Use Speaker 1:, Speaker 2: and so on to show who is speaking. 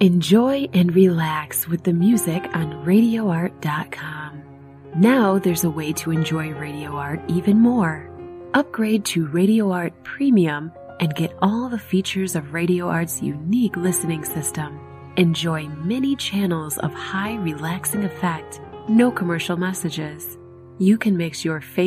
Speaker 1: Enjoy and relax with the music on RadioArt.com. Now there's a way to enjoy Radio Art even more. Upgrade to Radio Art Premium and get all the features of Radio Art's unique listening system. Enjoy many channels of high relaxing effect, no commercial messages. You can mix your favorite